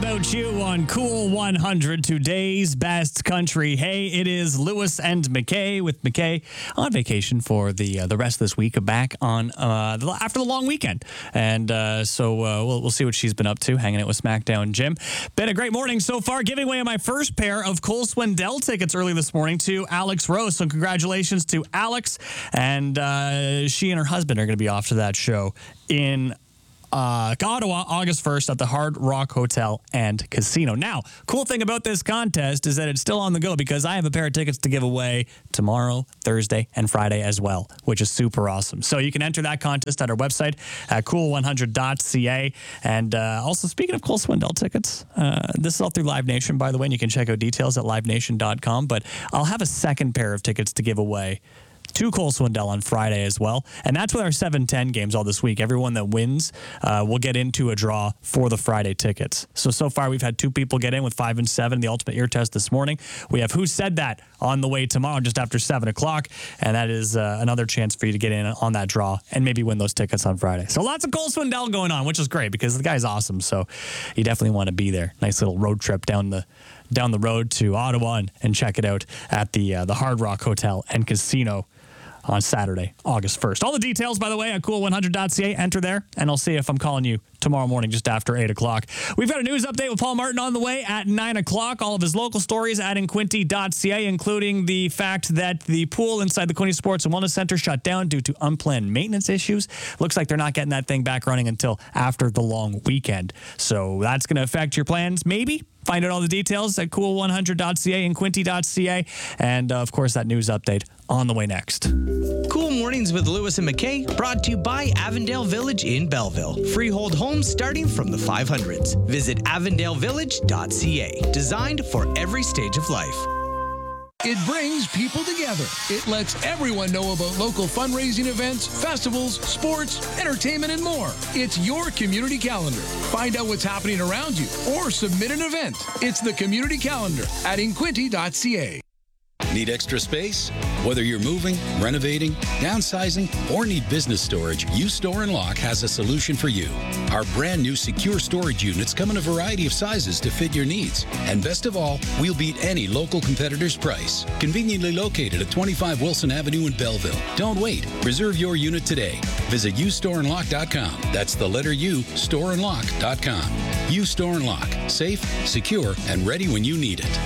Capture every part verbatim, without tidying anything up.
About You on Cool one hundred, today's best country. Hey, it is Lewis and McKay with McKay on vacation for the uh, the rest of this week. Back on uh, the, after the long weekend, and uh, so uh, we'll we'll see what she's been up to, hanging out with SmackDown Jim. Been a great morning so far. Giving away my first pair of Cole Swindell tickets early this morning to Alex Rose. So congratulations to Alex, and uh, she and her husband are going to be off to that show in Uh, Ottawa, August first at the Hard Rock Hotel and Casino. Now, cool thing about this contest is that it's still on the go because I have a pair of tickets to give away tomorrow, Thursday, and Friday as well, which is super awesome. So you can enter that contest at our website at cool one hundred dot c a. And uh, also, speaking of Cole Swindell tickets, uh, this is all through Live Nation, by the way, and you can check out details at live nation dot com. But I'll have a second pair of tickets to give away to Cole Swindell on Friday as well. And that's with our seven ten games all this week. Everyone that wins uh, will get into a draw for the Friday tickets. So, so far we've had two people get in with five and seven, the Ultimate Ear Test this morning. We have Who Said That on the way tomorrow just after seven o'clock. And that is uh, another chance for you to get in on that draw and maybe win those tickets on Friday. So lots of Cole Swindell going on, which is great because the guy's awesome. So you definitely want to be there. Nice little road trip down the down the road to Ottawa and, and check it out at the uh, the Hard Rock Hotel and Casino on Saturday, August first. All the details, by the way, at cool one hundred dot c a. Enter there, and I'll see if I'm calling you tomorrow morning just after eight o'clock. We've got a news update with Paul Martin on the way at nine o'clock. All of his local stories at inquinty dot c a, including the fact that the pool inside the Quinte Sports and Wellness Center shut down due to unplanned maintenance issues. Looks like they're not getting that thing back running until after the long weekend. So that's going to affect your plans, maybe. Find out all the details at cool one hundred dot c a, inquinty dot c a, and, uh, of course, that news update on the way next. Cool Mornings with Lewis and McKay, brought to you by Avondale Village in Belleville. Freehold homes starting from the five hundreds. Visit avondale village dot c a. Designed for every stage of life. It brings people together. It lets everyone know about local fundraising events, festivals, sports, entertainment, and more. It's your community calendar. Find out what's happening around you or submit an event. It's the community calendar at inquinty dot c a. Need extra space? Whether you're moving, renovating, downsizing, or need business storage, U Store and Lock has a solution for you. Our brand new secure storage units come in a variety of sizes to fit your needs. And best of all, we'll beat any local competitor's price. Conveniently located at twenty-five Wilson Avenue in Belleville. Don't wait. Reserve your unit today. Visit u store and lock dot com. That's the letter U, store and lock dot com. U Store and Lock. Safe, secure, and ready when you need it.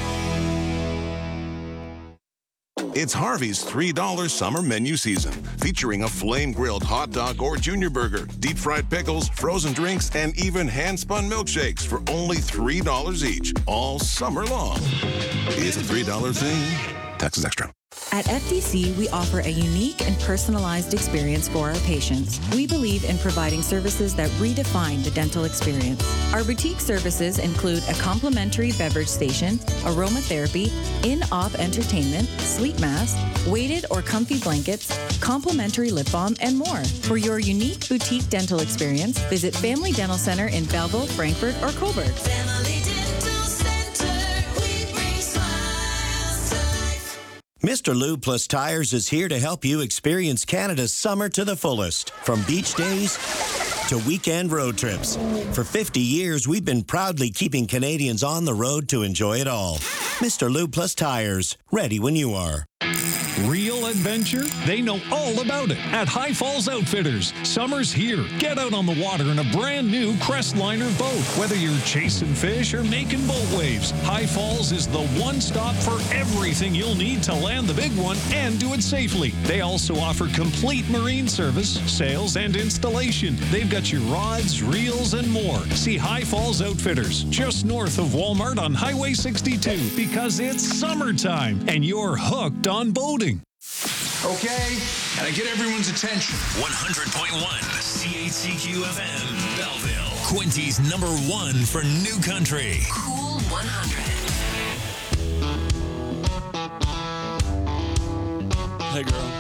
It's Harvey's three dollar summer menu season, featuring a flame-grilled hot dog or junior burger, deep-fried pickles, frozen drinks, and even hand-spun milkshakes for only three dollars each, all summer long. It's a three dollar thing. Taxes extra. At F D C, we offer a unique and personalized experience for our patients. We believe in providing services that redefine the dental experience. Our boutique services include a complimentary beverage station, aromatherapy, in-op entertainment, sleep mask, weighted or comfy blankets, complimentary lip balm, and more. For your unique boutique dental experience, visit Family Dental Center in Belleville, Frankfurt, or Cobourg. Family Dental Center, we bring smiles to life. Mister Lube Plus Tires is here to help you experience Canada's summer to the fullest. From beach days to weekend road trips. For fifty years, we've been proudly keeping Canadians on the road to enjoy it all. Mister Lube Plus Tires, ready when you are. Real adventure? They know all about it at High Falls Outfitters. Summer's here. Get out on the water in a brand new Crestliner boat. Whether you're chasing fish or making boat waves, High Falls is the one stop for everything you'll need to land the big one and do it safely. They also offer complete marine service, sales, and installation. They've got your rods, reels, and more. See High Falls Outfitters just north of Walmart on Highway sixty-two because it's summertime and you're hooked on boating. Okay, and I get everyone's attention. one hundred point one C H C Q F M, Belleville. Quinty's number one for new country. Cool one hundred. Hey, girl.